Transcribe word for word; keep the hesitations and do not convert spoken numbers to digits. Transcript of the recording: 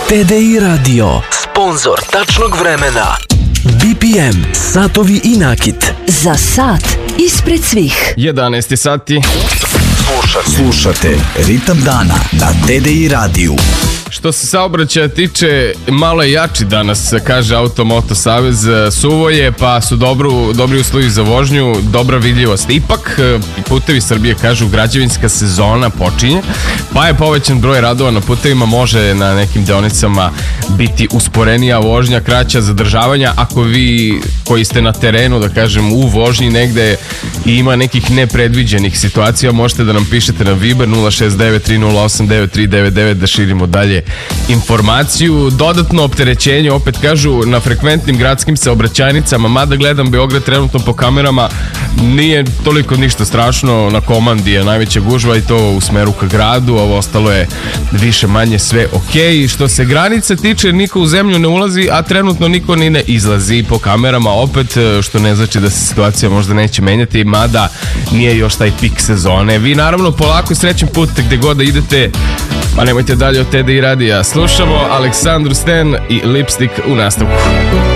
T D I Radio, sponzor tačnog vremena. B P M, satovi i nakit. Za sat ispred svih. jedanaest sati. Slušate. Slušate Ritam dana na T D I radiju. Što se saobraćaja tiče, malo je jači danas, kaže Automoto Savez. Suvo je, pa su dobru, dobri uslovi za vožnju, dobra vidljivost. Ipak, Putevi Srbije kažu, građevinska sezona počinje, pa je povećan broj radova na putevima, može na nekim deonicama biti usporenija vožnja, kraća zadržavanja. Ako vi koji ste na terenu, da kažem, u vožnji negde i ima nekih nepredviđenih situacija, možete da nam pišete na Viber nula šest devet tri nula osam devet tri devet devet da širimo dalje informaciju. Dodatno opterećenje, opet kažu, na frekventnim gradskim saobraćajnicama, mada gledam Beograd trenutno po kamerama, nije toliko ništa strašno, na Komandi je najveća gužva i to u smeru ka gradu, ovo ostalo je više manje sve ok. Što se granica tiče, niko u zemlju ne ulazi, a trenutno niko ni ne izlazi po kamerama, opet, što ne znači da se situacija možda neće menjati, mada nije još taj pik sezone. Vi naravno polako i srećen put gde god da idete, pa nemojte dalje od T D I radija. Slušamo Aleksandru Sten i Lipstick u nastavku.